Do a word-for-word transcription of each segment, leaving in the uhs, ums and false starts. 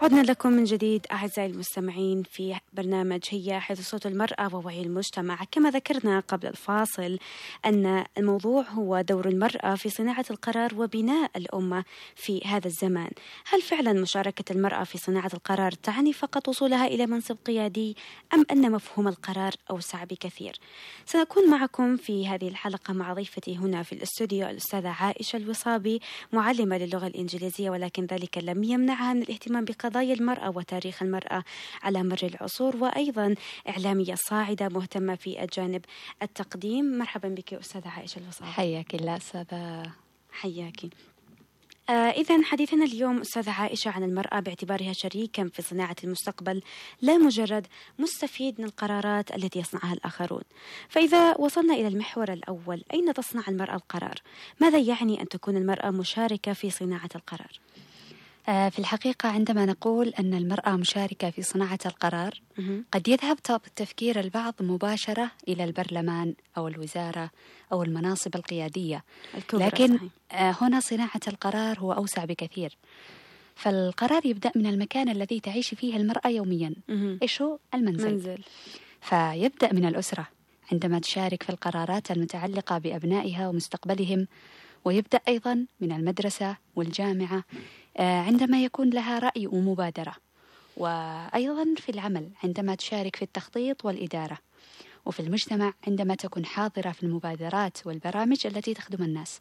عدنا لكم من جديد أعزائي المستمعين في برنامج هي حيث صوت المرأة ووعي المجتمع. كما ذكرنا قبل الفاصل أن الموضوع هو دور المرأة في صناعة القرار وبناء الأمة في هذا الزمان. هل فعلا مشاركة المرأة في صناعة القرار تعني فقط وصولها إلى منصب قيادي أم أن مفهوم القرار أوسع بكثير؟ سنكون معكم في هذه الحلقة مع ضيفتي هنا في الاستوديو الأستاذة عائشة الوصابي، معلمة للغة الإنجليزية، ولكن ذلك لم يمنعها من الاهتمام بقضايا المرأة وتاريخ المرأة على مر العصور، وأيضا إعلامية صاعدة مهتمة في الجانب التقديم. مرحبا بك أستاذة عائشة الوصابي. حياك الله أستاذة. حياك. آه إذن حديثنا اليوم أستاذة عائشة عن المرأة باعتبارها شريكا في صناعة المستقبل، لا مجرد مستفيد من القرارات التي يصنعها الآخرون. فإذا وصلنا إلى المحور الأول، أين تصنع المرأة القرار؟ ماذا يعني أن تكون المرأة مشاركة في صناعة القرار؟ في الحقيقة عندما نقول أن المرأة مشاركة في صناعة القرار قد يذهب تفكير البعض مباشرة إلى البرلمان أو الوزارة أو المناصب القيادية، لكن صحيح. هنا صناعة القرار هو أوسع بكثير. فالقرار يبدأ من المكان الذي تعيش فيه المرأة يوميا. إيش هو؟ المنزل. منزل. فيبدأ من الأسرة عندما تشارك في القرارات المتعلقة بأبنائها ومستقبلهم، ويبدأ أيضا من المدرسة والجامعة عندما يكون لها رأي ومبادرة، وأيضا في العمل عندما تشارك في التخطيط والإدارة، وفي المجتمع عندما تكون حاضرة في المبادرات والبرامج التي تخدم الناس.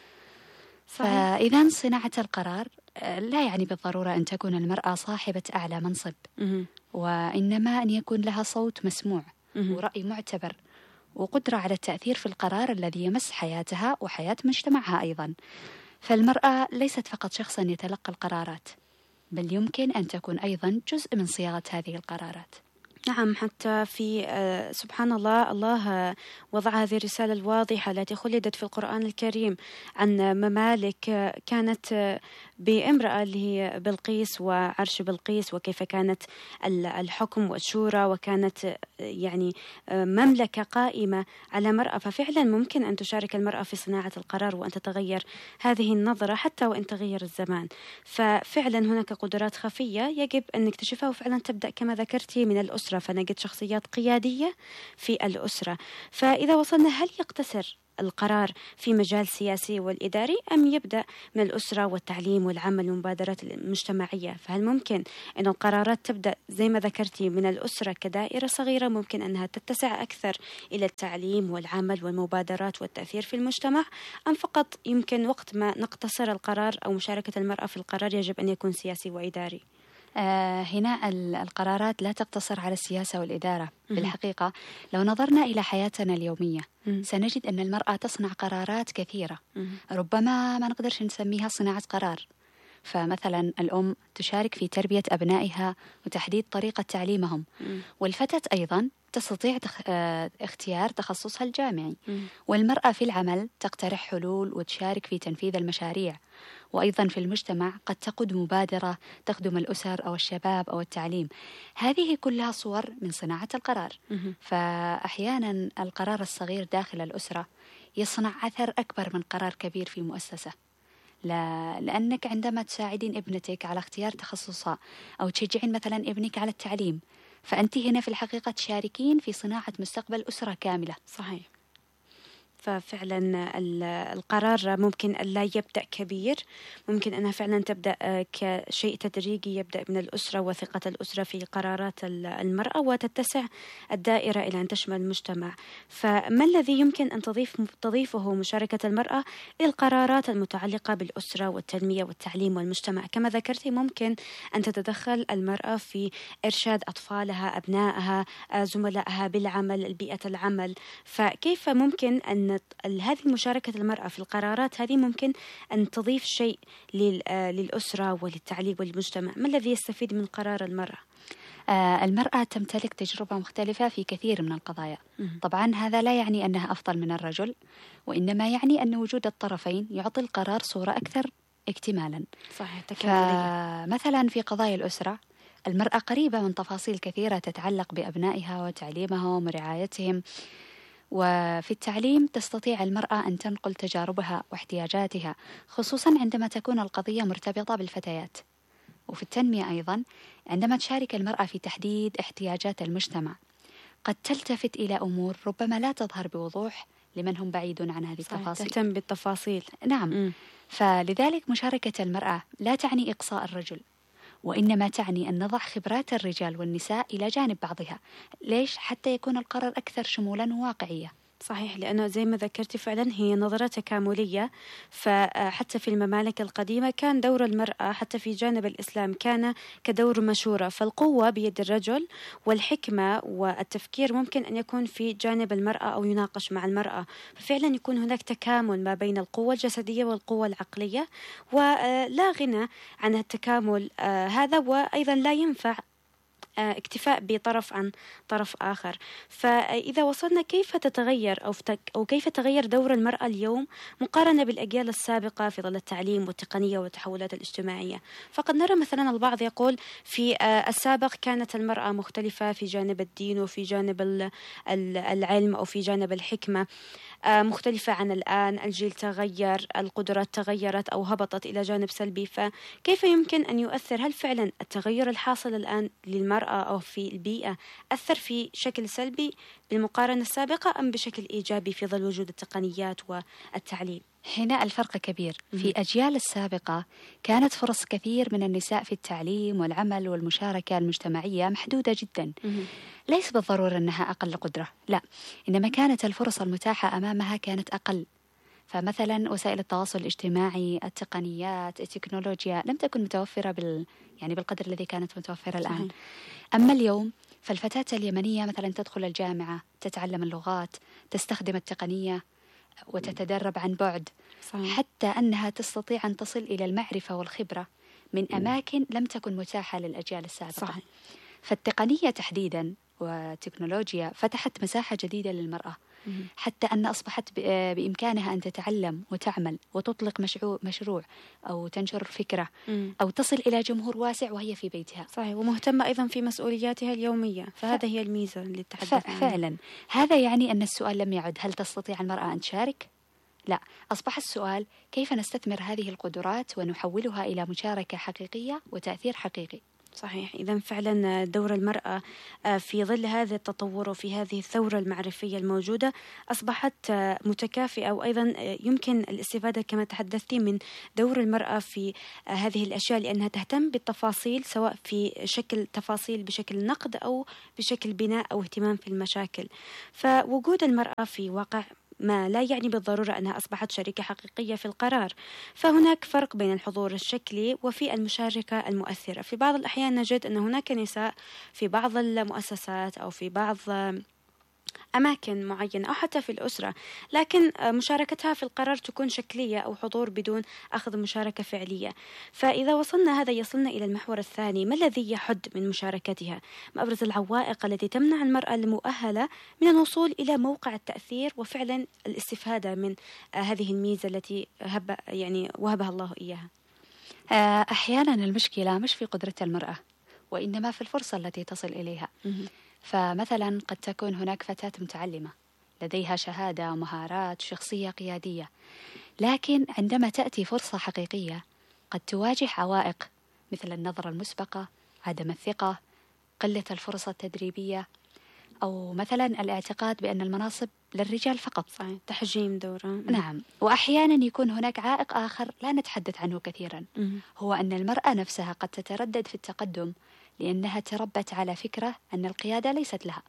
فإذا صناعة القرار لا يعني بالضرورة أن تكون المرأة صاحبة أعلى منصب، وإنما أن يكون لها صوت مسموع ورأي معتبر وقدرة على التأثير في القرار الذي يمس حياتها وحياة مجتمعها أيضا. فالمرأة ليست فقط شخصا يتلقى القرارات، بل يمكن أن تكون أيضا جزء من صياغة هذه القرارات. نعم، حتى في آه سبحان الله الله وضع هذه الرسالة الواضحة التي خلدت في القرآن الكريم عن ممالك آه كانت آه بامرأة اللي هي بلقيس وعرش بلقيس، وكيف كانت الحكم والشورى، وكانت آه يعني آه مملكة قائمة على مرأة. ففعلا ممكن أن تشارك المرأة في صناعة القرار وأن تتغير هذه النظرة حتى وإن تغير الزمان. ففعلا هناك قدرات خفية يجب أن نكتشفها، وفعلا تبدأ كما ذكرتي من الأسرة، فنجد شخصيات قيادية في الأسرة. فإذا وصلنا، هل يقتصر القرار في مجال السياسي والإداري أم يبدأ من الأسرة والتعليم والعمل والمبادرات المجتمعية؟ فهل ممكن أن القرارات تبدأ زي ما ذكرتي من الأسرة كدائرة صغيرة، ممكن أنها تتسع أكثر إلى التعليم والعمل والمبادرات والتأثير في المجتمع، أم فقط يمكن وقت ما نقتصر القرار أو مشاركة المرأة في القرار يجب أن يكون سياسي وإداري؟ آه هنا القرارات لا تقتصر على السياسة والإدارة. بالحقيقة لو نظرنا إلى حياتنا اليومية سنجد أن المرأة تصنع قرارات كثيرة، ربما ما نقدرش نسميها صناعة قرار. فمثلا الأم تشارك في تربية أبنائها وتحديد طريقة تعليمهم، والفتاة أيضا تستطيع اختيار تخصصها الجامعي، والمرأة في العمل تقترح حلول وتشارك في تنفيذ المشاريع، وأيضا في المجتمع قد تقود مبادرة تخدم الأسر أو الشباب أو التعليم. هذه كلها صور من صناعة القرار. فأحيانا القرار الصغير داخل الأسرة يصنع أثر أكبر من قرار كبير في مؤسسة، لا لأنك عندما تساعدين ابنتك على اختيار تخصصها أو تشجعين مثلا ابنك على التعليم، فأنت هنا في الحقيقة تشاركين في صناعة مستقبل أسرة كاملة. صحيح. ففعلا القرار ممكن أن لا يبدأ كبير، ممكن أنها فعلا تبدأ كشيء تدريجي يبدأ من الأسرة وثقة الأسرة في قرارات المرأة، وتتسع الدائرة إلى أن تشمل المجتمع. فما الذي يمكن أن تضيف تضيفه مشاركة المرأة إلى القرارات المتعلقة بالأسرة والتنمية والتعليم والمجتمع؟ كما ذكرتي ممكن أن تتدخل المرأة في إرشاد أطفالها، أبنائها، زملائها بالعمل، بيئة العمل. فكيف ممكن أن هذه مشاركة المرأة في القرارات هذه ممكن أن تضيف شيء للأسرة وللتعليم والمجتمع؟ ما الذي يستفيد من قرار المرأة؟ آه المرأة تمتلك تجربة مختلفة في كثير من القضايا. طبعا هذا لا يعني أنها أفضل من الرجل، وإنما يعني أن وجود الطرفين يعطي القرار صورة أكثر اكتمالا. صحيح. فمثلا في قضايا الأسرة المرأة قريبة من تفاصيل كثيرة تتعلق بأبنائها وتعليمهم ورعايتهم. وفي التعليم تستطيع المرأة أن تنقل تجاربها واحتياجاتها، خصوصا عندما تكون القضية مرتبطة بالفتيات. وفي التنمية أيضا عندما تشارك المرأة في تحديد احتياجات المجتمع قد تلتفت إلى أمور ربما لا تظهر بوضوح لمن هم بعيدون عن هذه التفاصيل. تهتم بالتفاصيل. نعم. م. فلذلك مشاركة المرأة لا تعني إقصاء الرجل، وإنما تعني أن نضع خبرات الرجال والنساء إلى جانب بعضها. ليش؟ حتى يكون القرار أكثر شمولا وواقعية. صحيح، لأنه زي ما ذكرتي فعلا هي نظرة تكاملية. فحتى في الممالك القديمة كان دور المرأة حتى في جانب الإسلام كان كدور مشورة، فالقوة بيد الرجل والحكمة والتفكير ممكن أن يكون في جانب المرأة أو يناقش مع المرأة، ففعلا يكون هناك تكامل ما بين القوة الجسدية والقوة العقلية، ولا غنى عن التكامل هذا، وأيضا لا ينفع اكتفاء بطرف عن طرف آخر. فإذا وصلنا كيف تتغير أو, أو كيف تغير دور المرأة اليوم مقارنة بالأجيال السابقة في ظل التعليم والتقنية والتحولات الاجتماعية، فقد نرى مثلا البعض يقول في السابق كانت المرأة مختلفة في جانب الدين وفي جانب العلم أو في جانب الحكمة، مختلفة عن الآن. الجيل تغير، القدرات تغيرت أو هبطت إلى جانب سلبي، فكيف يمكن أن يؤثر؟ هل فعلا التغير الحاصل الآن للمرأة أو في البيئة أثر في شكل سلبي بالمقارنة السابقة أم بشكل إيجابي في ظل وجود التقنيات والتعليم؟ هنا الفرق كبير. في أجيال السابقة كانت فرص كثير من النساء في التعليم والعمل والمشاركة المجتمعية محدودة جدا. ليس بالضرورة أنها أقل قدرة، لا، إنما كانت الفرص المتاحة أمامها كانت أقل. فمثلا وسائل التواصل الاجتماعي، التقنيات، التكنولوجيا لم تكن متوفرة بال يعني بالقدر الذي كانت متوفرة الآن. صحيح. أما اليوم فالفتاة اليمنية مثلا تدخل الجامعة، تتعلم اللغات، تستخدم التقنية وتتدرب عن بعد. صحيح. حتى أنها تستطيع أن تصل إلى المعرفة والخبرة من أماكن لم تكن متاحة للأجيال السابقة. صحيح. فالتقنية تحديدا والتكنولوجيا فتحت مساحة جديدة للمرأة، حتى أن أصبحت بإمكانها أن تتعلم وتعمل وتطلق مشروع, مشروع أو تنشر فكرة أو تصل إلى جمهور واسع وهي في بيتها. صحيح، ومهتمة أيضا في مسؤولياتها اليومية، فهذا هي الميزة اللي تحدث عنها. فعلا هذا يعني أن السؤال لم يعد هل تستطيع المرأة أن تشارك؟ لا، أصبح السؤال كيف نستثمر هذه القدرات ونحولها إلى مشاركة حقيقية وتأثير حقيقي. صحيح، إذا فعلا دور المرأة في ظل هذا التطور وفي هذه الثورة المعرفية الموجودة أصبحت متكافئة، وأيضا يمكن الاستفادة كما تحدثتي من دور المرأة في هذه الأشياء، لأنها تهتم بالتفاصيل سواء في شكل تفاصيل بشكل نقد أو بشكل بناء أو اهتمام في المشاكل. فوجود المرأة في واقع ما لا يعني بالضرورة أنها أصبحت شريكة حقيقية في القرار، فهناك فرق بين الحضور الشكلي وفي المشاركة المؤثرة. في بعض الأحيان نجد أن هناك نساء في بعض المؤسسات أو في بعض أماكن معينة أو حتى في الأسرة، لكن مشاركتها في القرار تكون شكلية أو حضور بدون أخذ مشاركة فعلية. فإذا وصلنا هذا يصلنا إلى المحور الثاني، ما الذي يحد من مشاركتها؟ ما أبرز العوائق التي تمنع المرأة المؤهلة من الوصول إلى موقع التأثير وفعلا الاستفادة من هذه الميزة التي هب يعني وهبها الله إياها؟ أحيانا المشكلة مش في قدرة المرأة، وإنما في الفرصة التي تصل إليها. فمثلا قد تكون هناك فتاة متعلمة لديها شهادة ومهارات وشخصية قيادية، لكن عندما تأتي فرصة حقيقية قد تواجه عوائق مثل النظرة المسبقة، عدم الثقة، قلة الفرص التدريبية، أو مثلا الاعتقاد بأن المناصب للرجال فقط. صحيح، تحجيم دوره. نعم. وأحيانا يكون هناك عائق آخر لا نتحدث عنه كثيرا، هو أن المرأة نفسها قد تتردد في التقدم لأنها تربت على فكرة أن القيادة ليست لها.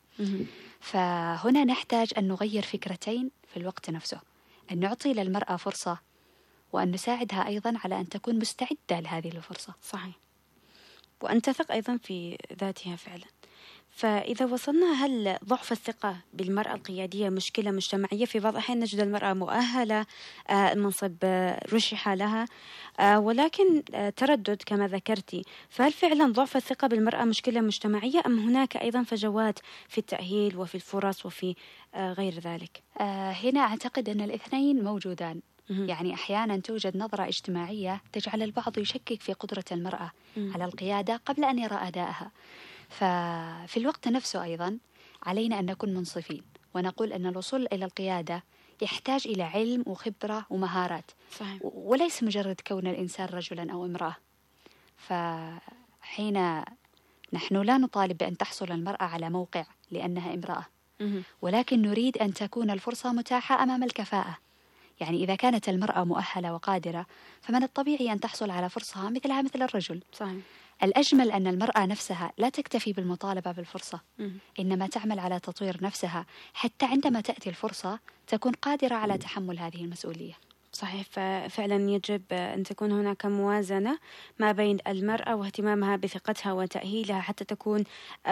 فهنا نحتاج أن نغير فكرتين في الوقت نفسه، أن نعطي للمرأة فرصة وأن نساعدها أيضا على أن تكون مستعدة لهذه الفرصة. صحيح، وأن تثق أيضا في ذاتها فعلا. فإذا وصلنا، هل ضعف الثقة بالمرأة القيادية مشكلة مجتمعية؟ في بعض الأحيان نجد المرأة مؤهلة، المنصب رشح لها، ولكن تردد كما ذكرتي. فهل فعلا ضعف الثقة بالمرأة مشكلة مجتمعية أم هناك أيضا فجوات في التأهيل وفي الفرص وفي غير ذلك؟ هنا أعتقد أن الاثنين موجودان. يعني أحيانا توجد نظرة اجتماعية تجعل البعض يشكك في قدرة المرأة على القيادة قبل أن يرى أدائها. ففي الوقت نفسه أيضا علينا أن نكون منصفين ونقول أن الوصول إلى القيادة يحتاج إلى علم وخبرة ومهارات. صحيح. وليس مجرد كون الإنسان رجلا أو امرأة. فحين نحن لا نطالب بأن تحصل المرأة على موقع لأنها امرأة، ولكن نريد أن تكون الفرصة متاحة أمام الكفاءة. يعني إذا كانت المرأة مؤهلة وقادرة فمن الطبيعي أن تحصل على فرصة مثلها مثل الرجل. صحيح. الأجمل أن المرأة نفسها لا تكتفي بالمطالبة بالفرصة، إنما تعمل على تطوير نفسها حتى عندما تأتي الفرصة تكون قادرة على تحمل هذه المسؤولية. صحيح. ففعلا يجب أن تكون هناك موازنة ما بين المرأة واهتمامها بثقتها وتأهيلها حتى تكون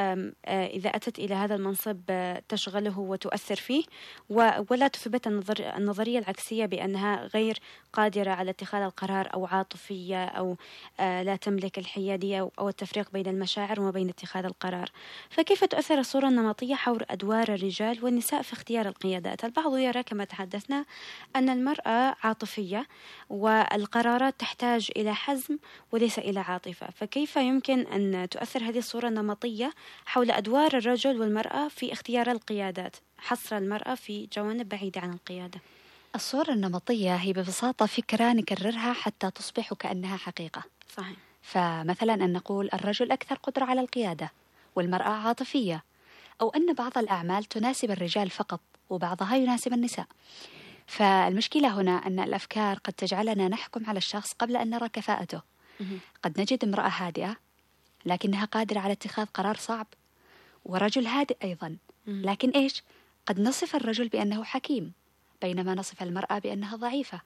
إذا أتت إلى هذا المنصب تشغله وتؤثر فيه، ولا تثبت النظرية العكسية بأنها غير قادرة على اتخاذ القرار أو عاطفية أو لا تملك الحيادية أو التفريق بين المشاعر وما بين اتخاذ القرار. فكيف تؤثر الصورة النمطية حول أدوار الرجال والنساء في اختيار القيادات؟ البعض يرى كما تحدثنا أن المرأة عاطفية والقرارات تحتاج إلى حزم وليس إلى عاطفة، فكيف يمكن أن تؤثر هذه الصورة النمطية حول أدوار الرجل والمرأة في اختيار القيادات، حصر المرأة في جوانب بعيدة عن القيادة؟ الصورة النمطية هي ببساطة فكرة نكررها حتى تصبح كأنها حقيقة. صحيح. فمثلا أن نقول الرجل أكثر قدرة على القيادة والمرأة عاطفية، أو أن بعض الأعمال تناسب الرجال فقط وبعضها يناسب النساء. فالمشكلة هنا أن الأفكار قد تجعلنا نحكم على الشخص قبل أن نرى كفاءته. قد نجد امرأة هادئة لكنها قادرة على اتخاذ قرار صعب، ورجل هادئ أيضا، لكن إيش؟ قد نصف الرجل بأنه حكيم بينما نصف المرأة بأنها ضعيفة.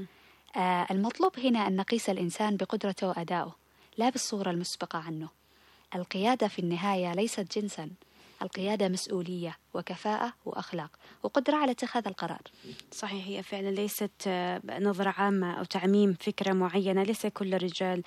آه المطلوب هنا أن نقيس الإنسان بقدرته وأدائه لا بالصورة المسبقة عنه. القيادة في النهاية ليست جنسا، القيادة مسؤولية وكفاءة وأخلاق وقدرة على اتخاذ القرار. صحيح. هي فعلا ليست نظرة عامة أو تعميم فكرة معينة. ليس كل الرجال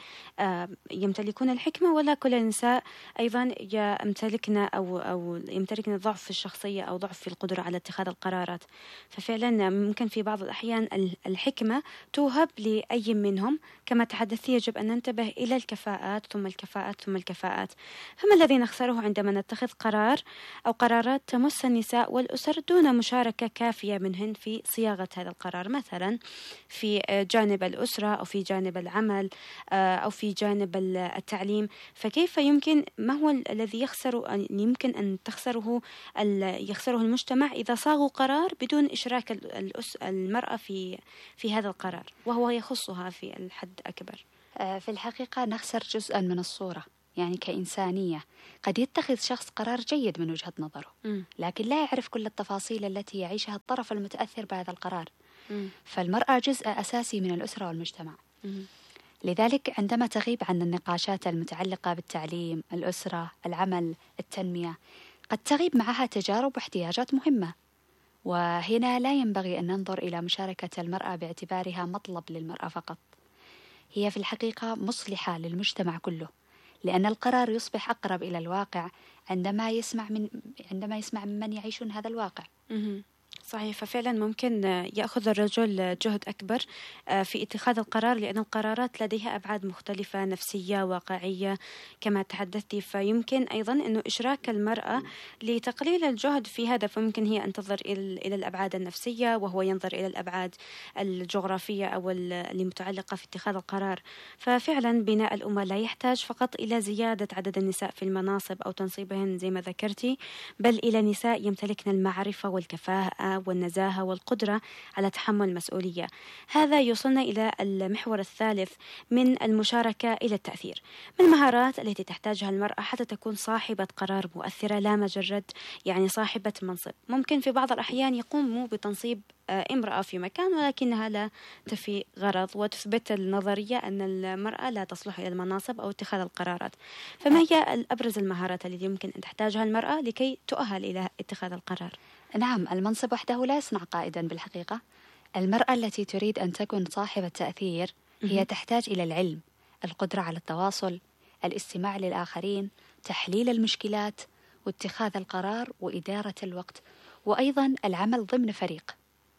يمتلكون الحكمة ولا كل النساء أيضا يمتلكن أو أو يمتلكن ضعف في الشخصية أو ضعف في القدرة على اتخاذ القرارات. ففعلا ممكن في بعض الأحيان الحكمة توهب لأي منهم. كما تحدثت يجب أن ننتبه إلى الكفاءات ثم الكفاءات ثم الكفاءات. فما الذي نخسره عندما نتخذ قرار أو قرارات تمس النساء والأسر دون مشاركة كافية منهن في صياغة هذا القرار، مثلا في جانب الأسرة أو في جانب العمل أو في جانب التعليم؟ فكيف يمكن، ما هو الذي يخسر يمكن أن تخسره يخسره المجتمع إذا صاغوا قرار بدون إشراك المرأة في في هذا القرار وهو يخصها في الحد أكبر؟ في الحقيقة نخسر جزءا من الصورة. يعني كإنسانية قد يتخذ شخص قرار جيد من وجهة نظره م. لكن لا يعرف كل التفاصيل التي يعيشها الطرف المتأثر بهذا القرار. م. فالمرأة جزء أساسي من الأسرة والمجتمع. م. لذلك عندما تغيب عن النقاشات المتعلقة بالتعليم، الأسرة، العمل، التنمية، قد تغيب معها تجارب واحتياجات مهمة. وهنا لا ينبغي أن ننظر إلى مشاركة المرأة باعتبارها مطلب للمرأة فقط. هي في الحقيقة مصلحة للمجتمع كله، لأن القرار يصبح أقرب إلى الواقع عندما يسمع من عندما يسمع ممن يعيشون هذا الواقع. صحيح. ففعلا ممكن يأخذ الرجل جهد أكبر في اتخاذ القرار لأن القرارات لديها أبعاد مختلفة، نفسية، واقعية كما تحدثتي. فيمكن أيضا أنه إشراك المرأة لتقليل الجهد في هذا، فممكن هي أن تنظر إلى الأبعاد النفسية وهو ينظر إلى الأبعاد الجغرافية أو اللي متعلقة في اتخاذ القرار. ففعلا بناء الأمة لا يحتاج فقط إلى زيادة عدد النساء في المناصب أو تنصيبهن زي ما ذكرتي، بل إلى نساء يمتلكن المعرفة والكفاءة والنزاهة والقدرة على تحمل المسؤولية. هذا يوصلنا إلى المحور الثالث من المشاركة إلى التأثير. من المهارات التي تحتاجها المرأة حتى تكون صاحبة قرار مؤثرة لا مجرد يعني صاحبة منصب. ممكن في بعض الأحيان يقوم بتنصيب امرأة في مكان ولكنها لا تفي غرض، وتثبت النظرية أن المرأة لا تصلح إلى المناصب أو اتخاذ القرارات. فما هي الأبرز المهارات التي يمكن أن تحتاجها المرأة لكي تؤهل إلى اتخاذ القرار؟ نعم، المنصب وحده لا يصنع قائدا بالحقيقة. المرأة التي تريد أن تكون صاحبة تأثير هي تحتاج إلى العلم، القدرة على التواصل، الاستماع للآخرين، تحليل المشكلات واتخاذ القرار وإدارة الوقت، وأيضا العمل ضمن فريق.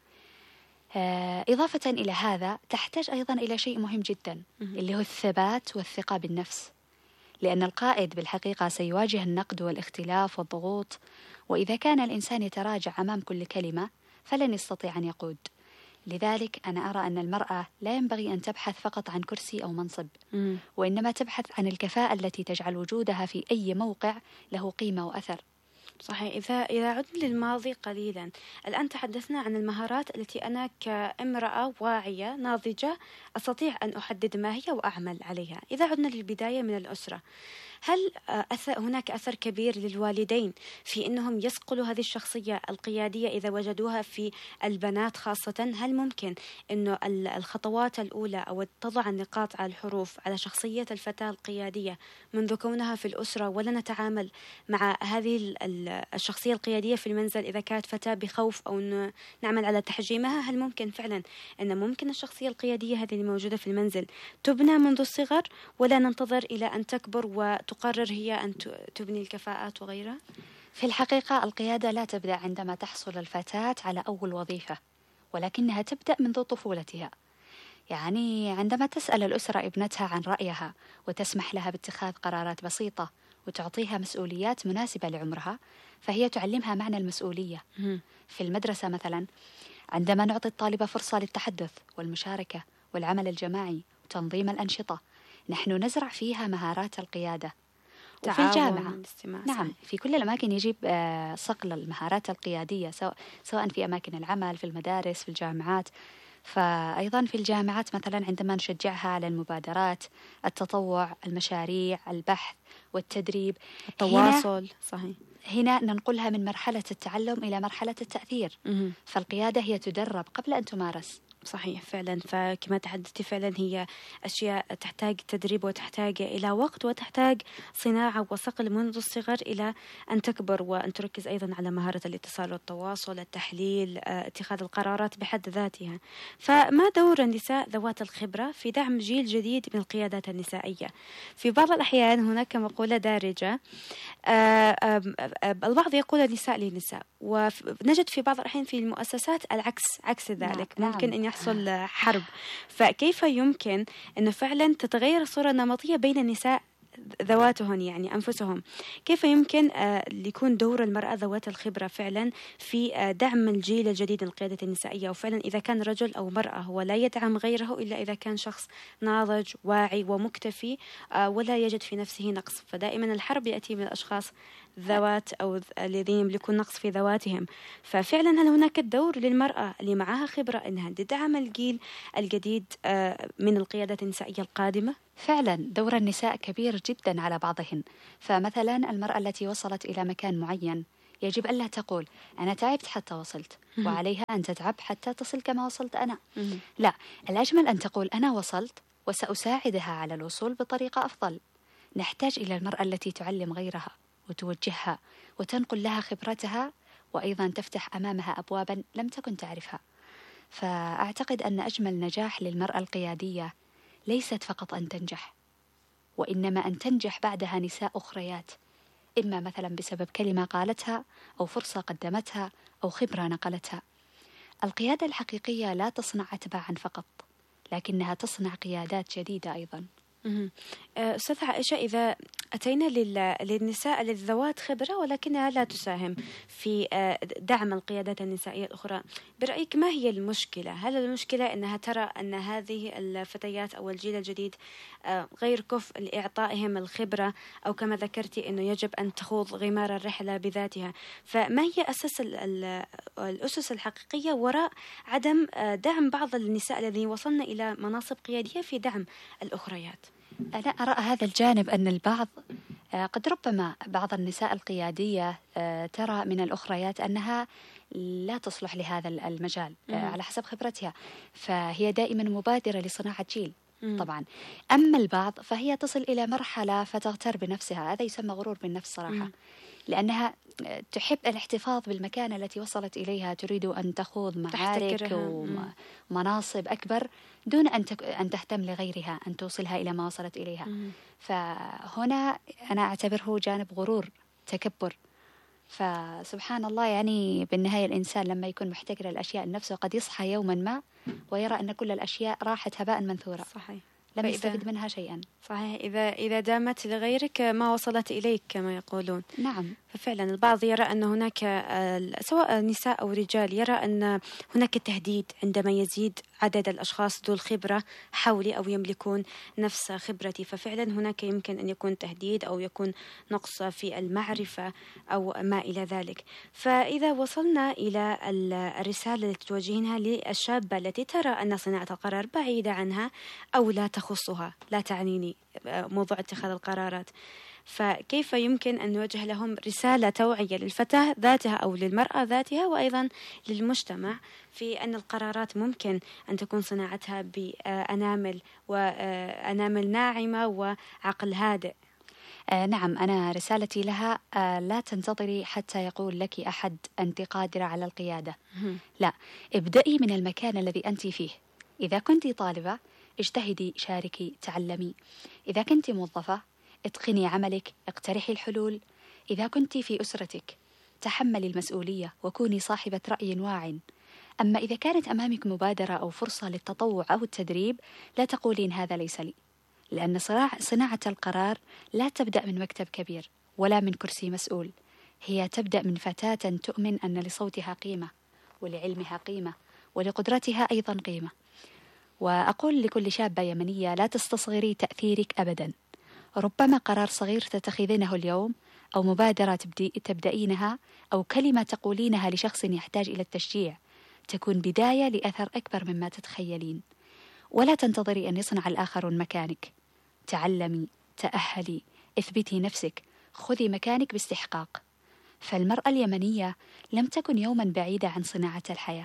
إضافة إلى هذا تحتاج أيضا إلى شيء مهم جدا اللي هو الثبات والثقة بالنفس، لأن القائد بالحقيقة سيواجه النقد والاختلاف والضغوط، وإذا كان الإنسان يتراجع أمام كل كلمة فلن يستطيع أن يقود. لذلك أنا أرى أن المرأة لا ينبغي أن تبحث فقط عن كرسي أو منصب، م. وإنما تبحث عن الكفاءة التي تجعل وجودها في أي موقع له قيمة وأثر. صحيح. إذا إذا عدنا للماضي قليلا، الآن تحدثنا عن المهارات التي أنا كامرأة واعية ناضجة أستطيع أن أحدد ما هي وأعمل عليها. إذا عدنا للبداية من الأسرة، هل أثر هناك أثر كبير للوالدين في أنهم يصقلوا هذه الشخصية القيادية إذا وجدوها في البنات خاصة؟ هل ممكن أنه الخطوات الأولى أو تضع النقاط على الحروف على شخصية الفتاة القيادية منذ كونها في الأسرة، ولا نتعامل مع هذه الشخصية القيادية في المنزل إذا كانت فتاة بخوف أو نعمل على تحجيمها؟ هل ممكن فعلا أن ممكن الشخصية القيادية هذه الموجودة في المنزل تبنى منذ الصغر، ولا ننتظر إلى أن تكبر و تقرر هي أن تبني الكفاءات وغيرها؟ في الحقيقة القيادة لا تبدأ عندما تحصل الفتاة على أول وظيفة، ولكنها تبدأ منذ طفولتها. يعني عندما تسأل الأسرة ابنتها عن رأيها وتسمح لها باتخاذ قرارات بسيطة وتعطيها مسؤوليات مناسبة لعمرها، فهي تعلمها معنى المسؤولية. في المدرسة مثلا، عندما نعطي الطالبة فرصة للتحدث والمشاركة والعمل الجماعي وتنظيم الأنشطة، نحن نزرع فيها مهارات القيادة. وفي الجامعة نعم، في كل الأماكن يجب صقل المهارات القيادية، سواء في أماكن العمل، في المدارس، في الجامعات. فأيضا في الجامعات مثلا عندما نشجعها على المبادرات، التطوع، المشاريع، البحث والتدريب، التواصل. هنا صحيح، هنا ننقلها من مرحلة التعلم إلى مرحلة التأثير. م- فالقيادة هي تدرب قبل أن تمارس. صحيح فعلا. فكما تحدثتي فعلا هي أشياء تحتاج تدريب وتحتاج إلى وقت وتحتاج صناعة وصقل منذ الصغر إلى أن تكبر، وأن تركز أيضا على مهارة الاتصال والتواصل، التحليل، اتخاذ القرارات بحد ذاتها. فما دور النساء ذوات الخبرة في دعم جيل جديد من القيادات النسائية؟ في بعض الأحيان هناك مقولة دارجة، البعض يقول النساء للنساء، ونجد في بعض الأحيان في المؤسسات العكس، عكس ذلك. نعم. ممكن أن يحصل حرب. فكيف يمكن أن فعلا تتغير الصورة النمطية بين النساء ذواتهن، يعني أنفسهم؟ كيف يمكن يكون دور المرأة ذوات الخبرة فعلا في دعم الجيل الجديد للقيادة النسائية؟ وفعلا إذا كان رجل أو مرأة هو لا يدعم غيره إلا إذا كان شخص ناضج واعي ومكتفي ولا يجد في نفسه نقص. فدائما الحرب يأتي من الأشخاص ذوات أو الذين يملكون نقص في ذواتهم. ففعلا هل هناك الدور للمرأة اللي معها خبرة أنها تدعم الجيل الجديد من القيادات النسائية القادمة؟ فعلا دور النساء كبير جدا على بعضهن. فمثلا المرأة التي وصلت إلى مكان معين يجب ألا تقول أنا تعبت حتى وصلت، وعليها أن تتعب حتى تصل كما وصلت أنا. لا، الأجمل أن تقول أنا وصلت وسأساعدها على الوصول بطريقة أفضل. نحتاج إلى المرأة التي تعلم غيرها وتوجهها وتنقل لها خبرتها، وأيضا تفتح أمامها أبوابا لم تكن تعرفها. فأعتقد أن أجمل نجاح للمرأة القيادية ليست فقط أن تنجح، وإنما أن تنجح بعدها نساء أخريات، إما مثلا بسبب كلمة قالتها أو فرصة قدمتها أو خبرة نقلتها. القيادة الحقيقية لا تصنع أتباعا فقط، لكنها تصنع قيادات جديدة أيضا. أستاذة عائشة، إذا أتينا للنساء الذوات خبرة ولكنها لا تساهم في دعم القيادات النسائية الأخرى، برأيك ما هي المشكلة؟ هل المشكلة أنها ترى أن هذه الفتيات أو الجيل الجديد غير كفء لإعطائهم الخبرة، أو كما ذكرتي أنه يجب أن تخوض غمار الرحلة بذاتها؟ فما هي أساس الأسس الحقيقية وراء عدم دعم بعض النساء الذين وصلن إلى مناصب قيادية في دعم الأخريات؟ أنا أرى هذا الجانب، أن البعض قد ربما بعض النساء القيادية ترى من الأخريات أنها لا تصلح لهذا المجال على حسب خبرتها، فهي دائما مبادرة لصناعة جيل. طبعا أما البعض فهي تصل إلى مرحلة فتغتر بنفسها، هذا يسمى غرور بالنفس صراحة، لأنها تحب الاحتفاظ بالمكانة التي وصلت إليها، تريد أن تخوض معارك ومناصب أكبر دون أن أن تهتم لغيرها أن توصلها إلى ما وصلت إليها. مم. فهنا أنا أعتبره جانب غرور، تكبر. فسبحان الله، يعني بالنهاية الإنسان لما يكون محتكر الأشياء لنفسه قد يصحى يوما ما ويرى أن كل الأشياء راحت هباء منثورا. صحيح، لم يستفد منها شيئا. صحيح، إذا إذا دامت لغيرك ما وصلت إليك كما يقولون. نعم. ففعلا البعض يرى أن هناك سواء نساء أو رجال يرى أن هناك تهديد عندما يزيد عدد الأشخاص ذو الخبرة حولي أو يملكون نفس خبرتي، ففعلا هناك يمكن أن يكون تهديد أو يكون نقص في المعرفة أو ما إلى ذلك. فإذا وصلنا إلى الرسالة التي توجهينها للشابة التي ترى أن صناعة القرار بعيدة عنها أو لا تخصها، لا تعنيني موضوع اتخاذ القرارات، فكيف يمكن أن نوجه لهم رسالة توعية للفتاة ذاتها أو للمرأة ذاتها وأيضا للمجتمع في أن القرارات ممكن أن تكون صناعتها بأنامل وأنامل ناعمة وعقل هادئ؟ آه نعم، أنا رسالتي لها آه لا تنتظري حتى يقول لك أحد أنت قادرة على القيادة. لا، ابدأي من المكان الذي أنت فيه. إذا كنت طالبة اجتهدي، شاركي، تعلمي. إذا كنت موظفة اتقني عملك، اقترحي الحلول. إذا كنت في أسرتك تحملي المسؤولية وكوني صاحبة رأي واع. أما إذا كانت أمامك مبادرة أو فرصة للتطوع أو التدريب لا تقولين هذا ليس لي، لأن صناعة القرار لا تبدأ من مكتب كبير ولا من كرسي مسؤول، هي تبدأ من فتاة تؤمن أن لصوتها قيمة ولعلمها قيمة ولقدرتها أيضا قيمة. وأقول لكل شابة يمنية لا تستصغري تأثيرك أبدا. ربما قرار صغير تتخذينه اليوم أو مبادرة تبدأينها أو كلمة تقولينها لشخص يحتاج إلى التشجيع تكون بداية لأثر أكبر مما تتخيلين. ولا تنتظري أن يصنع الآخرون مكانك. تعلمي، تأهلي، اثبتي نفسك، خذي مكانك باستحقاق. فالمرأة اليمنية لم تكن يوما بعيدة عن صناعة الحياة،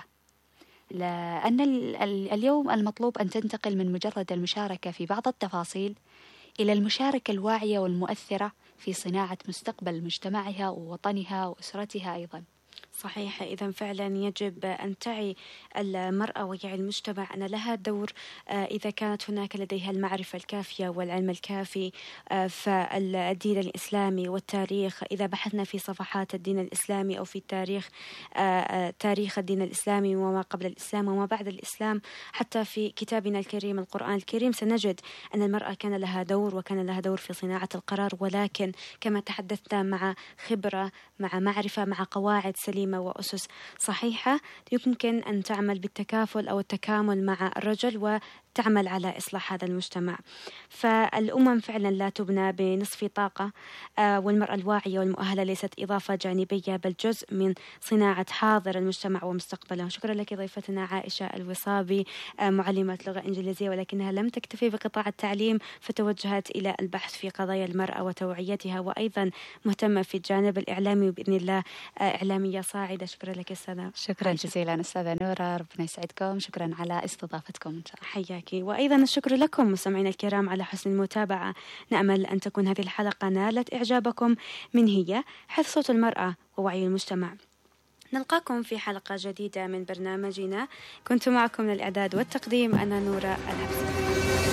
لأن اليوم المطلوب أن تنتقل من مجرد المشاركة في بعض التفاصيل إلى المشاركة الواعية والمؤثرة في صناعة مستقبل مجتمعها ووطنها وأسرتها أيضا. صحيح، إذا فعلا يجب أن تعي المرأة ويعي المجتمع أن لها دور إذا كانت هناك لديها المعرفة الكافية والعلم الكافي. فالدين الإسلامي والتاريخ، إذا بحثنا في صفحات الدين الإسلامي أو في التاريخ، تاريخ الدين الإسلامي وما قبل الإسلام وما بعد الإسلام، حتى في كتابنا الكريم القرآن الكريم، سنجد أن المرأة كان لها دور وكان لها دور في صناعة القرار، ولكن كما تحدثنا مع خبرة، مع معرفة، مع قواعد سليمة وأسس صحيحة، يمكن أن تعمل بالتكافل أو التكامل مع الرجل وتعمل على إصلاح هذا المجتمع. فالأمم فعلا لا تبنى بنصف طاقة، والمرأة الواعية والمؤهلة ليست إضافة جانبية بل جزء من صناعة حاضر المجتمع ومستقبله. شكرا لك ضيفتنا عائشة الوصابي، معلمة لغة إنجليزية، ولكنها لم تكتفي بقطاع التعليم فتوجهت إلى البحث في قضايا المرأة وتوعيتها، وأيضا مهتمة في الجانب الإعلامي، وبإذن الله إعلامية صاعدة. شكرا لك أستاذة. شكرا جزيلا أستاذة نورة، ربنا يسعدكم. شكرا على استضافتكم إن شاء الله. حياكي. وأيضا الشكر لكم مستمعينا الكرام على حسن المتابعة. نأمل أن تكون هذه الحلقة نالت إعجابكم من هي حفظ صوت المرأة ووعي المجتمع. نلقاكم في حلقة جديدة من برنامجنا. كنت معكم من الإعداد والتقديم أنا نورة العبسي.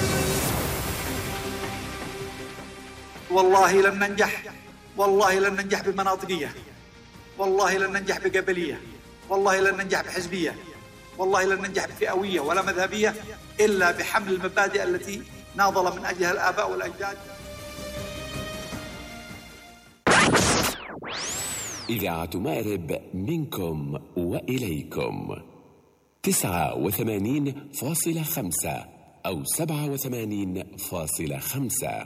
والله لن ننجح، والله لن ننجح بمناطقية، والله لن ننجح بقبلية، والله لن ننجح بحزبية، والله لن ننجح بفئوية ولا مذهبية إلا بحمل المبادئ التي ناضل من أجلها الآباء والأجداد. إذاعة مأرب منكم وإليكم تسعة وثمانين فاصلة خمسة أو سبعة وثمانين فاصلة خمسة.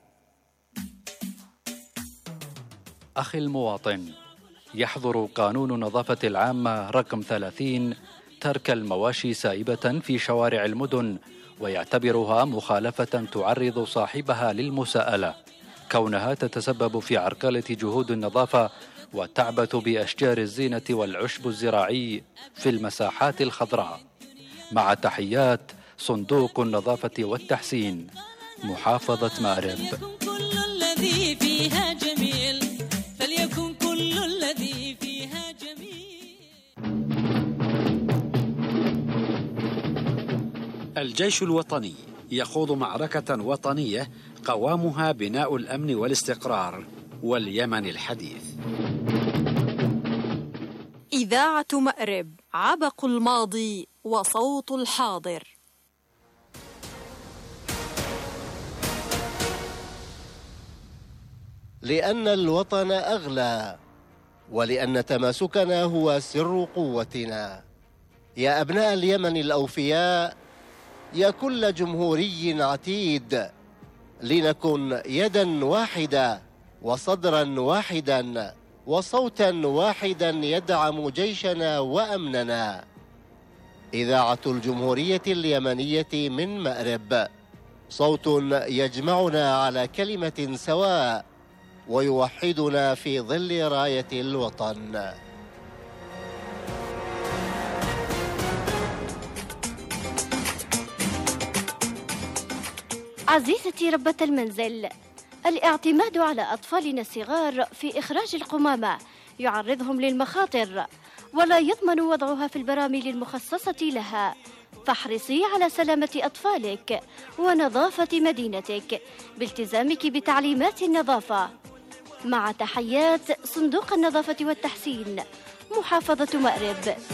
أخي المواطن، يحظر قانون النظافة العامة رقم ثلاثين ترك المواشي سائبة في شوارع المدن، ويعتبرها مخالفة تعرض صاحبها للمساءلة، كونها تتسبب في عرقلة جهود النظافة وتعبث بأشجار الزينة والعشب الزراعي في المساحات الخضراء. مع تحيات صندوق النظافة والتحسين، محافظة مأرب. كل الذي فيها جميل، فليكن كل الذي فيها جميل. الجيش الوطني يخوض معركة وطنية قوامها بناء الأمن والاستقرار واليمن الحديث. إذاعة مأرب، عبق الماضي وصوت الحاضر. لأن الوطن أغلى، ولأن تماسكنا هو سر قوتنا. يا أبناء اليمن الأوفياء، يا كل جمهوري عتيد، لنكن يدا واحدة وصدرا واحدا وصوتا واحدا يدعم جيشنا وأمننا. إذاعة الجمهورية اليمنية من مأرب، صوت يجمعنا على كلمة سواء ويوحدنا في ظل راية الوطن. عزيزتي ربة المنزل، الاعتماد على أطفالنا الصغار في إخراج القمامة يعرضهم للمخاطر، ولا يضمن وضعها في البراميل المخصصة لها، فاحرصي على سلامة أطفالك ونظافة مدينتك بالتزامك بتعليمات النظافة. مع تحيات صندوق النظافة والتحسين، محافظة مأرب.